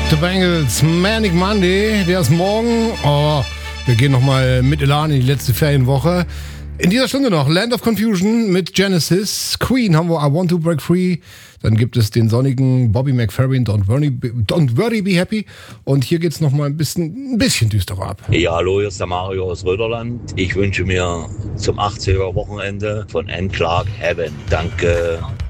The Bangles, Manic Monday, der ist morgen. Oh, wir gehen nochmal mit Elan in die letzte Ferienwoche. In dieser Stunde noch Land of Confusion mit Genesis. Queen haben wir I Want to Break Free. Dann gibt es den sonnigen Bobby McFerrin, Don't Worry Be Happy. Und hier geht's nochmal ein bisschen düsterer ab. Ja, hallo, hier ist der Mario aus Röderland. Ich wünsche mir zum 80er Wochenende von N. Clark Heaven. Danke.